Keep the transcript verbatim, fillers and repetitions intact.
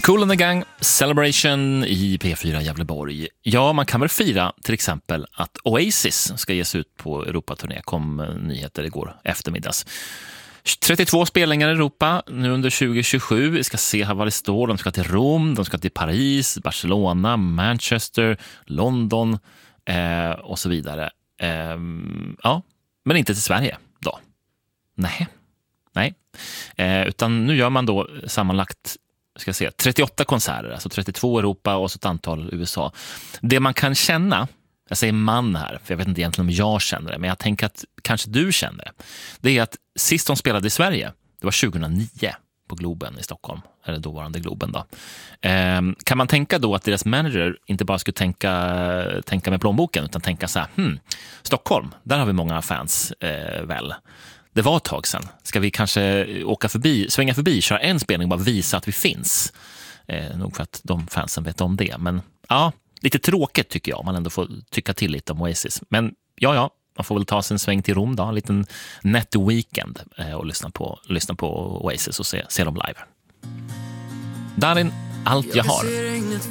Kool and the Gang, Celebration i P fyra Gävleborg. Ja, man kan väl fira till exempel att Oasis ska ges ut på Europaturné. Kom nyheter igår eftermiddags. trettiotvå spelningar i Europa nu under tjugo tjugosju. Vi ska se här vad det står. De ska till Rom, de ska till Paris, Barcelona, Manchester, London eh, och så vidare. Eh, ja, men inte till Sverige då. Nej, nej. Eh, utan nu gör man då sammanlagt ska jag säga, trettioåtta konserter, alltså trettiotvå i Europa och så ett antal i U S A. Det man kan känna, jag säger man här, för jag vet inte egentligen om jag känner det, men jag tänker att kanske du känner det. Det är att sist de spelade i Sverige, det var tjugohundranio på Globen i Stockholm, eller dåvarande Globen då. Eh, kan man tänka då att deras manager inte bara skulle tänka, tänka med plånboken, utan tänka så här, hmm, Stockholm, där har vi många fans eh, väl. Det var ett tag sedan. Ska vi kanske åka förbi, svänga förbi, köra en spelning och bara visa att vi finns? Eh, nog för att de fansen vet om det. Men ja, lite tråkigt tycker jag. Man ändå får tycka till lite om Oasis. Men ja, ja, man får väl ta sin sväng till Rom då. En liten net weekend eh, och lyssna på, lyssna på Oasis och se, se dem live. Darin, allt jag har.